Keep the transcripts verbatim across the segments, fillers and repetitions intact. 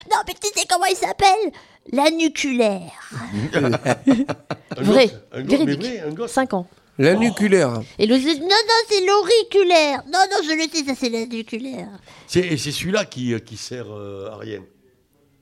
Non, mais tu sais comment il s'appelle ? L'anuculaire. Vrai, Un gosse, véridique. mais vrai, un gosse. cinq ans. L'anuculaire. Et l'autre dit, non, non, c'est l'auriculaire. Non, non, je le sais, ça c'est l'anuculaire. C'est, et c'est celui-là qui, euh, qui sert euh, à rien. Pourquoi ?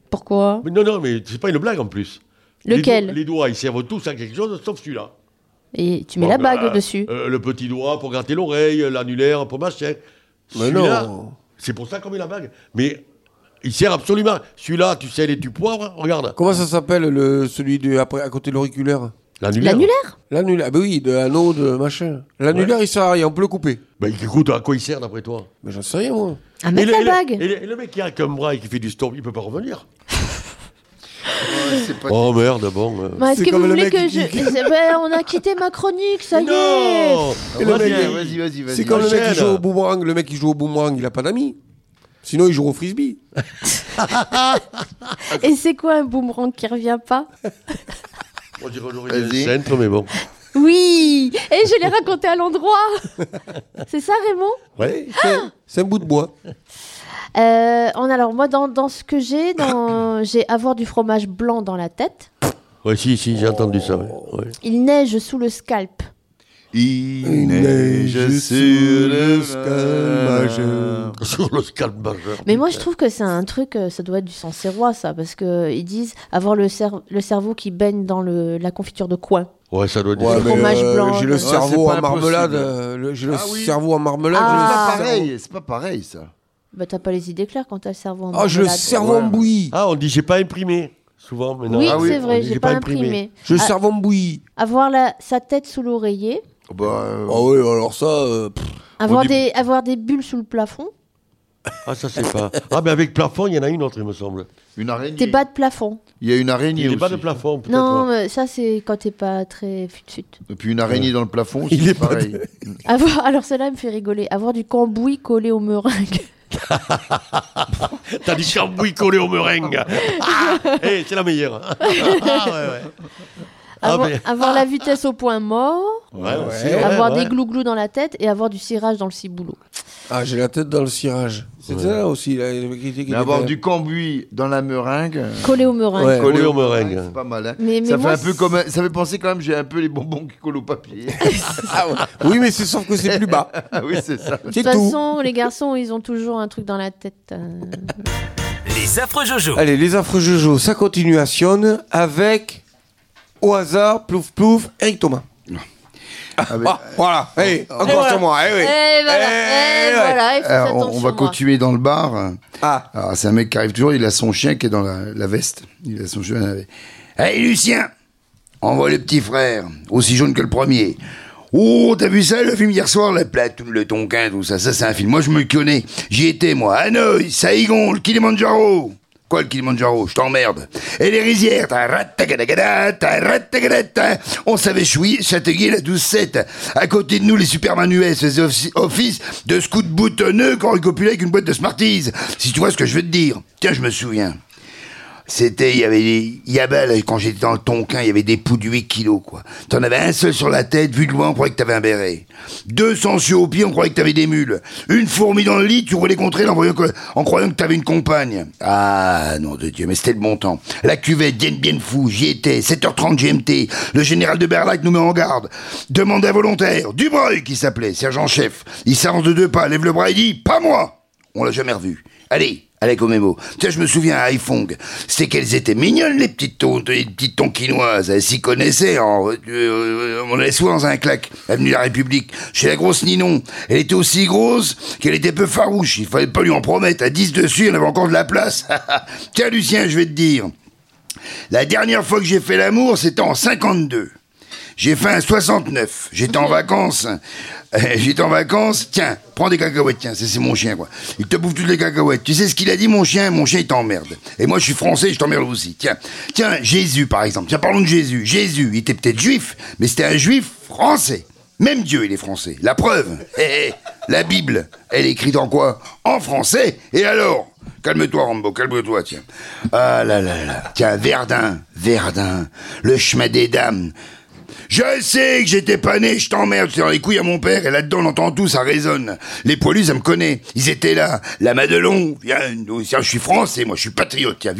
Mais non, non, mais c'est pas une blague en plus. Lequel ? les, do- les doigts, ils servent tous à quelque chose, sauf celui-là. Et tu mets Bon, la bague euh, dessus. euh, le petit doigt pour gratter l'oreille, l'annulaire pour machin. Mais Celui-là, non. c'est pour ça qu'on met la bague. Mais il sert absolument. Celui-là, tu sais, les tu poivres, regarde. Comment ça s'appelle, le, celui de, après, à côté de l'auriculaire ? L'annulaire. L'annulaire ? L'annulaire. Ah bah oui, de l'anneau, de machin. L'annulaire, il sert à rien, on peut le couper. Ben écoute, à quoi il sert d'après toi ? Mais j'en sais rien, moi. À Et mettre le, la et le- bague. et le, et le mec qui a qu'un bras et qui fait du stop, il peut pas revenir. Ouais, c'est pas... Oh merde, bon. euh. Bah, est-ce C'est que comme vous le voulez mec que qui- je... qui- Eh ben, on a quitté ma chronique, ça y est. Non. Et le Vas-y, mec, Vas-y, vas-y, vas-y. vas-y. C'est comme le mec qui Enchaîne. joue au boomerang. Le mec qui joue au boomerang, il a pas d'amis. Sinon, il joue au frisbee. Et c'est quoi un boomerang qui revient pas ? On dirait l'oreille Vas-y. du centre, mais bon. Oui. Et je l'ai raconté à l'endroit. C'est ça, Raymond ? Ouais. C'est, c'est un bout de bois. Euh, on, alors, moi, dans, dans ce que j'ai, dans... j'ai avoir du fromage blanc dans la tête. Ouais, si, si, j'ai entendu ça. Ouais. Ouais. Il neige sous le scalp. Il neige sur le scalp. Sur le scalp majeur. Mais moi, je trouve que c'est un truc, euh, ça doit être du Sancerrois, ça, parce que ils disent avoir le, cer- le cerveau qui baigne dans le, la confiture de coin. Ouais, ça doit être Ouais, des- mais, fromage euh, blanc, j'ai le ouais, cerveau c'est pas en marmelade. impossible. euh, le- j'ai le Ah oui. cerveau en marmelade. Ah. j'ai le C'est pas cerveau- pareil, c'est pas pareil ça. Bah, t'as pas les idées claires quand t'as le cerveau en Ah, j'ai le marmelade. cerveau Ouais. en bouillie. Ah, on dit j'ai pas imprimé. Souvent, mais non. Oui, Ah oui, c'est on vrai, dit, j'ai pas imprimé. J'ai le Ah, cerveau en bouillie. avoir la, sa tête sous l'oreiller, Bah, euh, Ah oui, alors ça. euh, pff, avoir, dit- des, avoir des bulles sous le plafond, Ah, ça c'est pas. Ah, mais avec plafond, il y en a une autre, il me semble. une araignée. tes bas de plafond. Il y a une araignée Il n'est aussi. pas de plafond, peut-être. Non, ouais. mais ça, c'est quand t'es pas très fut-fut. Et puis une araignée dans le plafond, Il c'est est pas pareil. Avoir, alors celle-là me fait rigoler. Avoir du cambouis collé au meringue. T'as dit cambouis collé au meringue. Ah, hey, c'est la meilleure. Ah, ouais, ouais. Ah, Avoir, mais- avoir la vitesse au point mort. Ouais, aussi, Ouais, ouais, avoir ouais. des glouglous dans la tête et avoir du cirage dans le ciboulot. Ah, j'ai la tête dans le cirage. C'est Ouais. ça là aussi. Là, le mec qui- qui- qui- Mais avoir qui- du cambouis dans la meringue. Collé au meringue. Ouais. Collé au meringue. C'est pas mal. Hein. Mais- mais ça moi, fait un peu c'est- comme un- ça fait penser quand même j'ai un peu les bonbons qui collent au papier. Ah, ouais. Oui, mais c'est sauf que c'est plus bas. Ah oui, c'est ça. De C'est toute tout. façon, les garçons, ils ont toujours un truc dans la tête. euh. Les affreux Jojo. Allez, les affreux Jojo, ça continuationne avec, au hasard, plouf plouf, Eric Thomas. Ah, mais- Ah, voilà, hey, encore voilà. sur moi, eh oui. Et voilà, Eh, et ouais. voilà, il faut Alors, s'attendre on, on sur va moi. continuer dans le bar. Ah, Alors, c'est un mec qui arrive toujours, il a son chien qui est dans la, la veste. Il a son chien dans la veste. Hey, Lucien, envoie le petit frère, aussi jaune que le premier. Oh, t'as vu ça, le film hier soir, la Platoon, le Tonkin, tout ça, ça c'est un film. Moi, je me le connais. J'y étais, moi. Hanoï, Saïgon, le Kilimanjaro. Quoi, le Kilimanjaro? Je t'emmerde. Et les rizières, t'as ratagada, t'as ratagada, on savait chouiller, Châteauguay, la douze sept. À côté de nous, les Superman U S faisaient offi- office de scouts boutonneux quand ils copulaient avec une boîte de Smarties. Si tu vois ce que je veux te dire. Tiens, je me souviens. C'était, il y avait des yabas, quand j'étais dans le Tonkin, il y avait des poux de huit kilos, quoi. T'en avais un seul sur la tête, vu de loin, on croyait que t'avais un béret. Deux sangsues au pied, on croyait que t'avais des mules. Une fourmi dans le lit, tu roulais contre elle en, voyant que- en croyant que t'avais une compagne. Ah, non de Dieu, mais c'était le bon temps. La cuvette, bien bien fou, j'y étais, sept heures trente G M T. Le général de Berlac nous met en garde. Demande un volontaire, Dubreuil qui s'appelait, sergent-chef. Il s'avance de deux pas, lève le bras et dit, pas moi. On l'a jamais revu. Allez, allez comme mémo. Tiens, je me souviens à Haïfong, c'est qu'elles étaient mignonnes, les petites ton, les petites tonkinoises. Elles s'y connaissaient. En, euh, on allait souvent dans un claque, avenue de la République, chez la grosse Ninon. Elle était aussi grosse qu'elle était peu farouche. Il fallait pas lui en promettre. À dix dessus, il y en avait encore de la place. Tiens, Lucien, je vais te dire. La dernière fois que j'ai fait l'amour, c'était en cinquante-deux. J'ai fait un soixante-neuf. J'étais en vacances. Euh, J'étais en vacances. Tiens, prends des cacahuètes. Tiens, c'est c'est mon chien, quoi. Il te bouffe toutes les cacahuètes. Tu sais ce qu'il a dit, mon chien? Mon chien, il t'emmerde. Et moi, je suis français, je t'emmerde aussi. Tiens, tiens, Jésus, par exemple. Tiens, parlons de Jésus. Jésus, il était peut-être juif, mais c'était un juif français. Même Dieu, il est français. La preuve, hé, hé, la Bible, elle est écrite en quoi? En français. Et alors? Calme-toi, Rambo, calme-toi, tiens. Ah là là là. Tiens, Verdun, Verdun, le chemin des dames. Je sais que j'étais pas né, je t'emmerde, c'est dans les couilles à mon père, et là-dedans on entend tout, ça résonne. Les poilus, ça me connaît. Ils étaient là. La Madelon, viens, nous, je suis français, moi je suis patriote, tiens,